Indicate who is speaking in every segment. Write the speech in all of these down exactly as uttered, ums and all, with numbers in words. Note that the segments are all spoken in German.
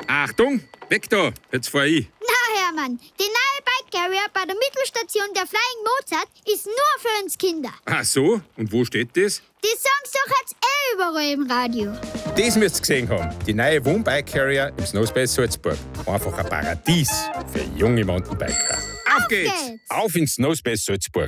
Speaker 1: Achtung, weg da, jetzt fahr ich.
Speaker 2: Na Hermann, die neue Bike Carrier bei der Mittelstation der Flying Mozart ist nur für uns Kinder.
Speaker 1: Ach so, und wo steht das?
Speaker 2: Die sagen doch jetzt eh überall im Radio.
Speaker 1: Das müsst ihr gesehen haben. Die neue Wohn Bike Carrier im Snowspace Salzburg. Einfach ein Paradies für junge Mountainbiker. Auf,
Speaker 2: Auf
Speaker 1: geht's.
Speaker 2: geht's!
Speaker 1: Auf ins Snowspace Salzburg.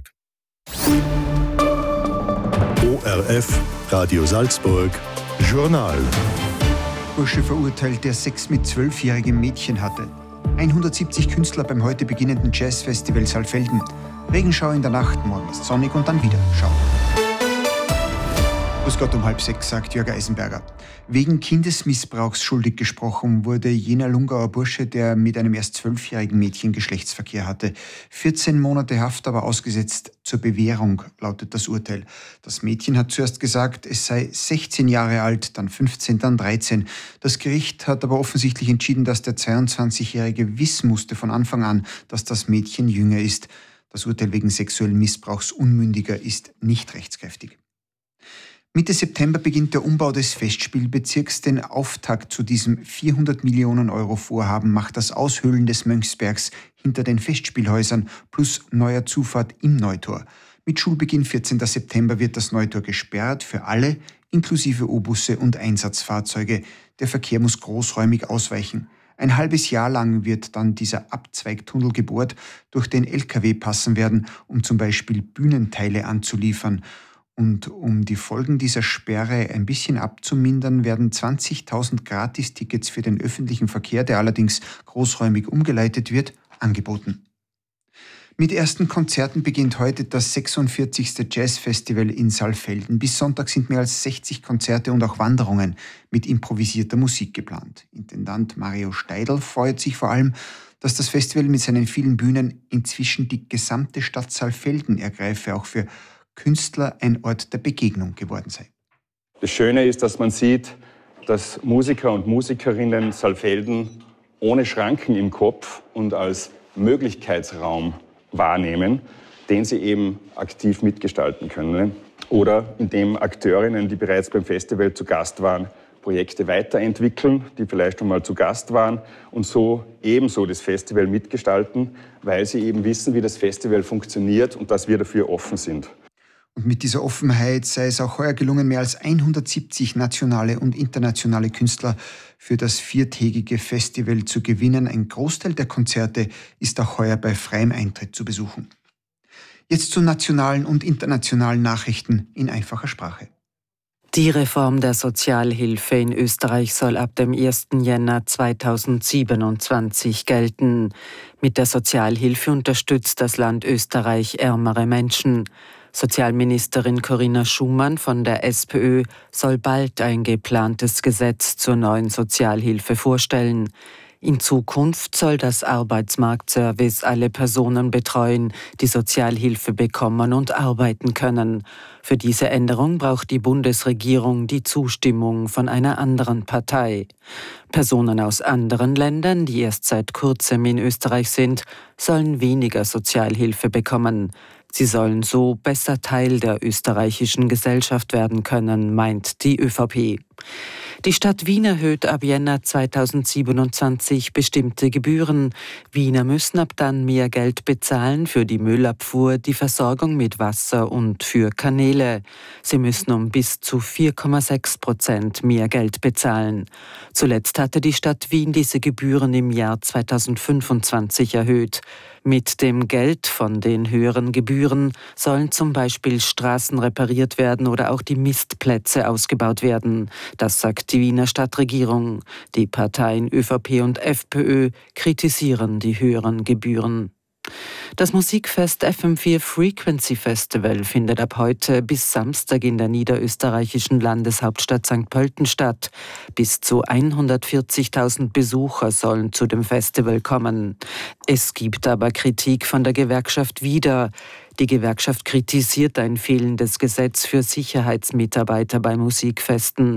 Speaker 3: O R F, Radio Salzburg, Journal.
Speaker 4: Bursche verurteilt, der Sex mit zwölfjährigem Mädchen hatte. hundertsiebzig Künstler beim heute beginnenden Jazzfestival Saalfelden. Regenschau in der Nacht, morgen ist sonnig und dann wieder Schau. Grüß Gott um halb sechs, sagt Jörg Eisenberger. Wegen Kindesmissbrauchs schuldig gesprochen wurde jener Lungauer Bursche, der mit einem erst zwölfjährigen Mädchen Geschlechtsverkehr hatte. vierzehn Monate Haft aber ausgesetzt zur Bewährung, lautet das Urteil. Das Mädchen hat zuerst gesagt, es sei sechzehn Jahre alt, dann fünfzehn, dann dreizehn. Das Gericht hat aber offensichtlich entschieden, dass der zweiundzwanzigjährige wissen musste von Anfang an, dass das Mädchen jünger ist. Das Urteil wegen sexuellen Missbrauchs Unmündiger ist nicht rechtskräftig. Mitte September beginnt der Umbau des Festspielbezirks. Den Auftakt zu diesem vierhundert Millionen Euro Vorhaben macht das Aushöhlen des Mönchsbergs hinter den Festspielhäusern plus neuer Zufahrt im Neutor. Mit Schulbeginn vierzehnten September wird das Neutor gesperrt für alle, inklusive O-Busse und Einsatzfahrzeuge. Der Verkehr muss großräumig ausweichen. Ein halbes Jahr lang wird dann dieser Abzweigtunnel gebohrt, durch den L K W passen werden, um zum Beispiel Bühnenteile anzuliefern. Und um die Folgen dieser Sperre ein bisschen abzumindern, werden zwanzigtausend Gratistickets für den öffentlichen Verkehr, der allerdings großräumig umgeleitet wird, angeboten. Mit ersten Konzerten beginnt heute das sechsundvierzigste Jazzfestival in Saalfelden. Bis Sonntag sind mehr als sechzig Konzerte und auch Wanderungen mit improvisierter Musik geplant. Intendant Mario Steidl freut sich vor allem, dass das Festival mit seinen vielen Bühnen inzwischen die gesamte Stadt Saalfelden ergreife, auch für Künstler ein Ort der Begegnung geworden sei.
Speaker 5: Das Schöne ist, dass man sieht, dass Musiker und Musikerinnen Saalfelden ohne Schranken im Kopf und als Möglichkeitsraum wahrnehmen, den sie eben aktiv mitgestalten können. Oder indem Akteurinnen, die bereits beim Festival zu Gast waren, Projekte weiterentwickeln, die vielleicht schon mal zu Gast waren und so ebenso das Festival mitgestalten, weil sie eben wissen, wie das Festival funktioniert und dass wir dafür offen sind.
Speaker 4: Und mit dieser Offenheit sei es auch heuer gelungen, mehr als hundertsiebzig nationale und internationale Künstler für das viertägige Festival zu gewinnen. Ein Großteil der Konzerte ist auch heuer bei freiem Eintritt zu besuchen. Jetzt zu nationalen und internationalen Nachrichten in einfacher Sprache.
Speaker 6: Die Reform der Sozialhilfe in Österreich soll ab dem ersten Jänner zweitausendsiebenundzwanzig gelten. Mit der Sozialhilfe unterstützt das Land Österreich ärmere Menschen. Sozialministerin Corinna Schumann von der SPÖ soll bald ein geplantes Gesetz zur neuen Sozialhilfe vorstellen. In Zukunft soll das Arbeitsmarktservice alle Personen betreuen, die Sozialhilfe bekommen und arbeiten können. Für diese Änderung braucht die Bundesregierung die Zustimmung von einer anderen Partei. Personen aus anderen Ländern, die erst seit kurzem in Österreich sind, sollen weniger Sozialhilfe bekommen. Sie sollen so besser Teil der österreichischen Gesellschaft werden können, meint die ÖVP. Die Stadt Wien erhöht ab Jänner zweitausendsiebenundzwanzig bestimmte Gebühren. Wiener müssen ab dann mehr Geld bezahlen für die Müllabfuhr, die Versorgung mit Wasser und für Kanäle. Sie müssen um bis zu vier Komma sechs Prozent mehr Geld bezahlen. Zuletzt hatte die Stadt Wien diese Gebühren im Jahr zweitausendfünfundzwanzig erhöht. Mit dem Geld von den höheren Gebühren sollen zum Beispiel Straßen repariert werden oder auch die Mistplätze ausgebaut werden. Das sagt die Wiener Stadtregierung. Die Parteien ÖVP und FPÖ kritisieren die höheren Gebühren. Das Musikfest F M vier Frequency Festival findet ab heute bis Samstag in der niederösterreichischen Landeshauptstadt Sankt Pölten statt. Bis zu hundertvierzigtausend Besucher sollen zu dem Festival kommen. Es gibt aber Kritik von der Gewerkschaft Wieder. Die Gewerkschaft kritisiert ein fehlendes Gesetz für Sicherheitsmitarbeiter bei Musikfesten.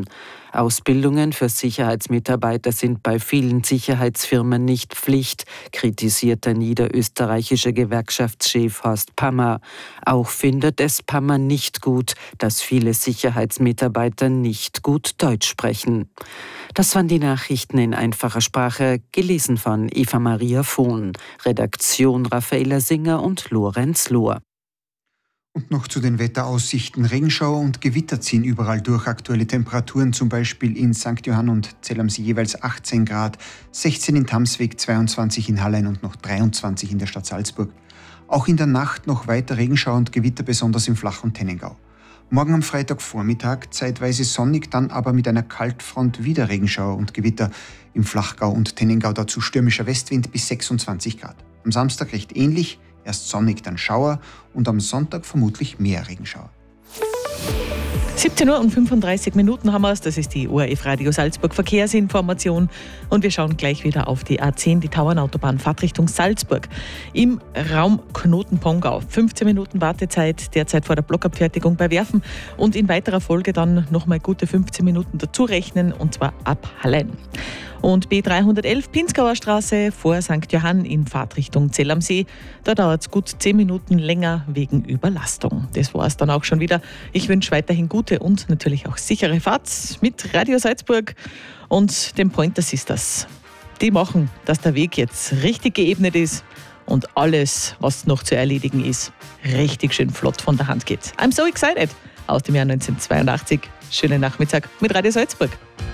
Speaker 6: Ausbildungen für Sicherheitsmitarbeiter sind bei vielen Sicherheitsfirmen nicht Pflicht, kritisiert der niederösterreichische Gewerkschaftschef Horst Pammer. Auch findet es Pammer nicht gut, dass viele Sicherheitsmitarbeiter nicht gut Deutsch sprechen. Das waren die Nachrichten in einfacher Sprache, gelesen von Eva-Maria Vohn, Redaktion Raffaela Singer und Lorenz Lohr.
Speaker 4: Und noch zu den Wetteraussichten. Regenschauer und Gewitter ziehen überall durch. Aktuelle Temperaturen zum Beispiel in Sankt Johann und Zell am See jeweils achtzehn Grad, sechzehn in Tamsweg, zweiundzwanzig in Hallein und noch dreiundzwanzig in der Stadt Salzburg. Auch in der Nacht noch weiter Regenschauer und Gewitter, besonders im Flach- und Tennengau. Morgen am Freitagvormittag zeitweise sonnig, dann aber mit einer Kaltfront wieder Regenschauer und Gewitter. Im Flachgau und Tennengau dazu stürmischer Westwind bis sechsundzwanzig Grad. Am Samstag recht ähnlich. Erst sonnig, dann Schauer und am Sonntag vermutlich mehr Regenschauer.
Speaker 7: siebzehn Uhr und fünfunddreißig Minuten haben wir es. Das ist die O R F Radio Salzburg Verkehrsinformation. Und wir schauen gleich wieder auf die A zehn, die Tauernautobahn, Fahrt Richtung Salzburg. Im Raum Knoten-Pongau. fünfzehn Minuten Wartezeit derzeit vor der Blockabfertigung bei Werfen. Und in weiterer Folge dann nochmal gute fünfzehn Minuten dazu rechnen, und zwar ab Hallein. Und B dreihundertelf Pinzgauer Straße vor Sankt Johann in Fahrtrichtung Zell am See. Da dauert es gut zehn Minuten länger wegen Überlastung. Das war es dann auch schon wieder. Ich wünsche weiterhin gute und natürlich auch sichere Fahrt mit Radio Salzburg und den Pointer Sisters. Die machen, dass der Weg jetzt richtig geebnet ist und alles, was noch zu erledigen ist, richtig schön flott von der Hand geht. I'm so excited! Aus dem Jahr neunzehnhundertzweiundachtzig. Schönen Nachmittag mit Radio Salzburg.